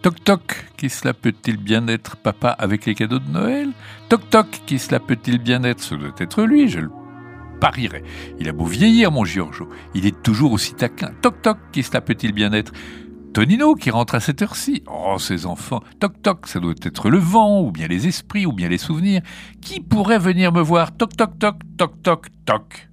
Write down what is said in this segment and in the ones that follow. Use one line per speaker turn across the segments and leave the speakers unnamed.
Toc toc, qui cela peut-il bien être papa avec les cadeaux de Noël? Toc toc, qui cela peut-il bien être? Ce doit être lui, je le parierais. Il a beau vieillir, mon Giorgio, il est toujours aussi taquin. Toc toc, qui cela peut-il bien être? Tonino qui rentre à cette heure-ci. Oh, ces enfants. Toc toc, ça doit être le vent, ou bien les esprits, ou bien les souvenirs. Qui pourrait venir me voir? Toc toc toc, toc toc toc.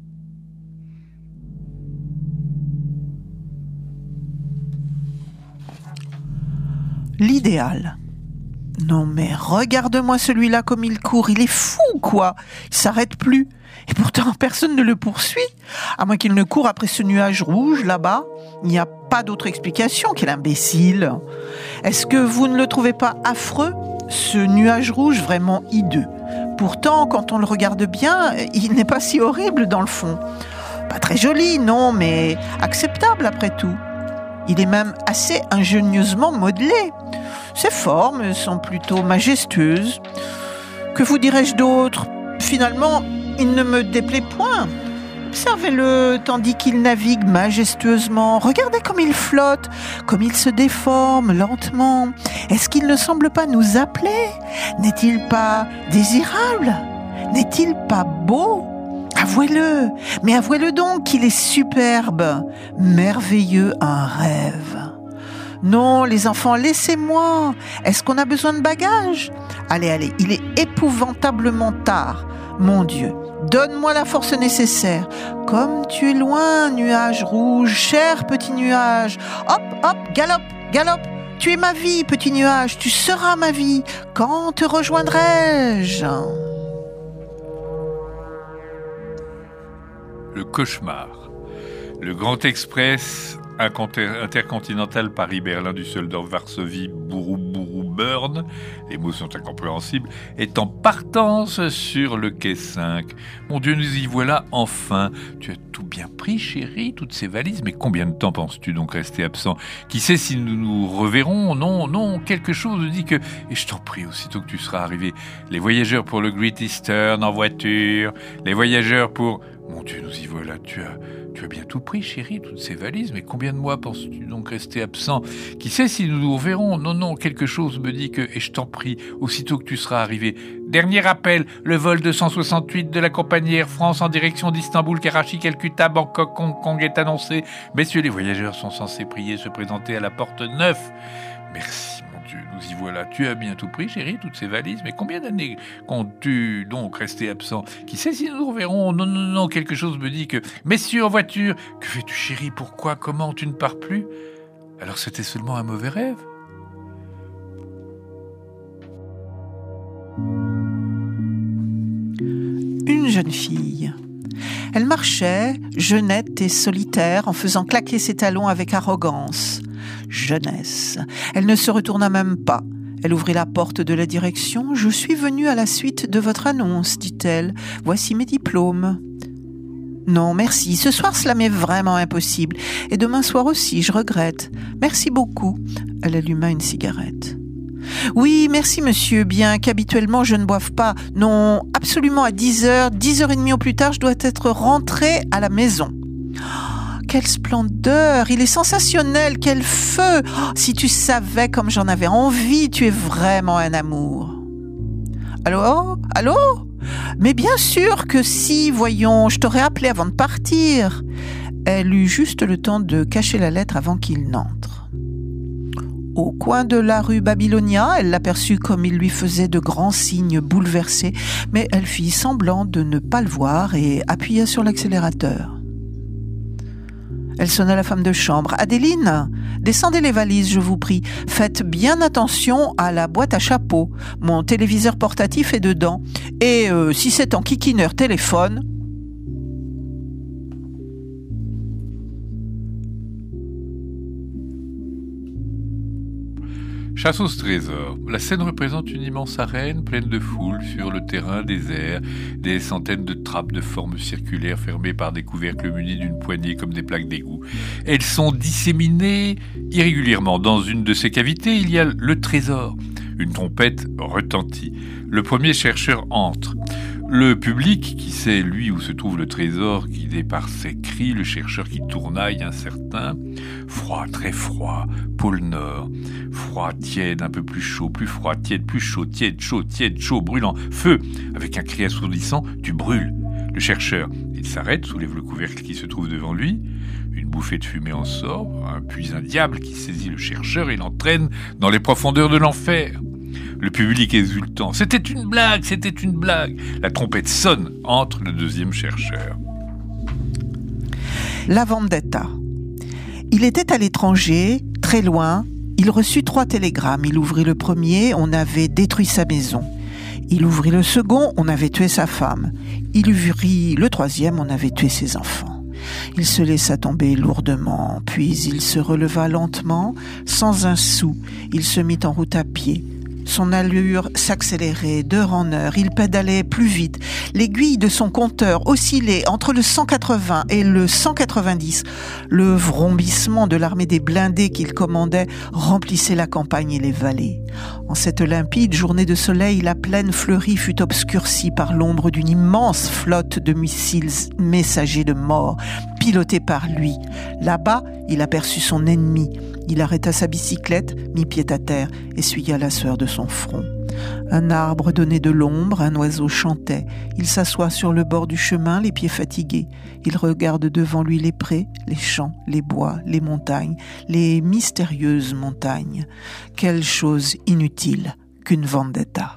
L'idéal. Non mais regarde-moi celui-là comme il court, il est fou quoi, il s'arrête plus. Et pourtant personne ne le poursuit, à moins qu'il ne court après ce nuage rouge là-bas. Il n'y a pas d'autre explication, quel imbécile. Est-ce que vous ne le trouvez pas affreux, ce nuage rouge vraiment hideux? Pourtant quand on le regarde bien, il n'est pas si horrible dans le fond. Pas très joli, non, mais acceptable après tout. Il est même assez ingénieusement modelé. Ses formes sont plutôt majestueuses. Que vous dirais-je d'autre? Finalement, il ne me déplaît point. Observez-le tandis qu'il navigue majestueusement. Regardez comme il flotte, comme il se déforme lentement. Est-ce qu'il ne semble pas nous appeler? N'est-il pas désirable? N'est-il pas beau? Avouez-le, mais avouez-le donc qu'il est superbe, merveilleux, un rêve. Non, les enfants, laissez-moi. Est-ce qu'on a besoin de bagages? Allez, il est épouvantablement tard. Mon Dieu, donne-moi la force nécessaire. Comme tu es loin, nuage rouge, cher petit nuage. Hop, hop, galope, galope. Tu es ma vie, petit nuage, tu seras ma vie. Quand te rejoindrai-je?
Le cauchemar. Le Grand Express intercontinental Paris-Berlin, Düsseldorf-Varsovie, Bourou-Bourou-Bern, les mots sont incompréhensibles, est en partance sur le quai 5. Mon Dieu, nous y voilà enfin. Tu as tout bien pris, chérie, toutes ces valises, mais combien de temps penses-tu donc rester absent? Qui sait si nous nous reverrons? Non, quelque chose me dit que... Et je t'en prie, aussitôt que tu seras arrivé, les voyageurs pour le Great Eastern en voiture, les voyageurs pour... Mon Dieu, nous y voilà, tu as bien tout pris, chérie, toutes ces valises, mais combien de mois penses-tu donc rester absent? Qui sait si nous nous reverrons? Non, quelque chose me dit que, et je t'en prie, aussitôt que tu seras arrivé. Dernier appel, le vol 268 de la compagnie Air France en direction d'Istanbul, Karachi, Calcutta, Bangkok, Hong Kong est annoncé. Messieurs les voyageurs sont censés prier se présenter à la porte 9. Merci. Nous y voilà. Tu as bien tout pris, chérie, toutes ces valises. Mais combien d'années comptes-tu donc rester absent? Qui sait si nous nous reverrons? Non, quelque chose me dit que... Messieurs en voiture, que fais-tu, chérie? Pourquoi? Comment? Tu ne pars plus? Alors c'était seulement un mauvais rêve?
Une jeune fille. Elle marchait, jeunette et solitaire, en faisant claquer ses talons avec arrogance. Jeunesse. Elle ne se retourna même pas. Elle ouvrit la porte de la direction. « Je suis venue à la suite de votre annonce, dit-elle. Voici mes diplômes. » « Non, merci. Ce soir, cela m'est vraiment impossible. Et demain soir aussi, je regrette. Merci beaucoup. » Elle alluma une cigarette. « Oui, merci monsieur, bien qu'habituellement je ne boive pas. Non, absolument à 10h, 10h30 au plus tard, je dois être rentrée à la maison. » Quelle splendeur! Il est sensationnel! Quel feu! Oh, si tu savais comme j'en avais envie, tu es vraiment un amour. Allô? Mais bien sûr que si, voyons, je t'aurais appelé avant de partir. Elle eut juste le temps de cacher la lettre avant qu'il n'entre. Au coin de la rue Babylonia, elle l'aperçut comme il lui faisait de grands signes bouleversés, mais elle fit semblant de ne pas le voir et appuya sur l'accélérateur. Elle sonna la femme de chambre. « Adéline, descendez les valises, je vous prie. Faites bien attention à la boîte à chapeau. Mon téléviseur portatif est dedans. Et si c'est en kikineur téléphone... »
Chasse au trésor. La scène représente une immense arène pleine de foule sur le terrain désert, des centaines de trappes de forme circulaire fermées par des couvercles munis d'une poignée comme des plaques d'égout. Elles sont disséminées irrégulièrement. Dans une de ces cavités, il y a le trésor. Une trompette retentit. Le premier chercheur entre. Le public, qui sait, lui, où se trouve le trésor, guidé par ses cris, le chercheur qui tournaille incertain. Froid, très froid, pôle nord. Froid, tiède, un peu plus chaud, plus froid, tiède, plus chaud, tiède, chaud, brûlant. Feu, avec un cri assourdissant, tu brûles. Le chercheur, il s'arrête, soulève le couvercle qui se trouve devant lui. Une bouffée de fumée en sort, puis un diable qui saisit le chercheur et l'entraîne dans les profondeurs de l'enfer. Le public exultant. C'était une blague. La trompette sonne entre le deuxième chercheur.
La vendetta. Il était à l'étranger, très loin. Il reçut 3 télégrammes. Il ouvrit le premier, on avait détruit sa maison. Il ouvrit le second, on avait tué sa femme. Il ouvrit le troisième, on avait tué ses enfants. Il se laissa tomber lourdement, puis il se releva lentement, sans un sou. Il se mit en route à pied. Son allure s'accélérait d'heure en heure, il pédalait plus vite. L'aiguille de son compteur oscillait entre le 180 et le 190. Le vrombissement de l'armée des blindés qu'il commandait remplissait la campagne et les vallées. En cette limpide journée de soleil, la plaine fleurie fut obscurcie par l'ombre d'une immense flotte de missiles messagers de mort, pilotés par lui. Là-bas, il aperçut son ennemi. Il arrêta sa bicyclette, mit pied à terre, essuya la sueur de son front. Un arbre donnait de l'ombre, un oiseau chantait. Il s'assoit sur le bord du chemin, les pieds fatigués. Il regarde devant lui les prés, les champs, les bois, les montagnes, les mystérieuses montagnes. Quelle chose inutile qu'une vendetta.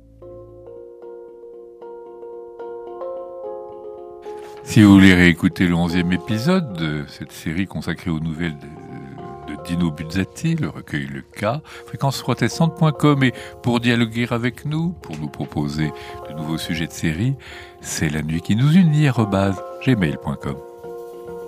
Si vous voulez réécouter le 11e épisode de cette série consacrée aux nouvelles de Dino Buzzati, le recueil Le Cas, fréquenceprotestante.com. Et pour dialoguer avec nous, pour nous proposer de nouveaux sujets de série, c'est la nuit qui nous unit @gmail.com.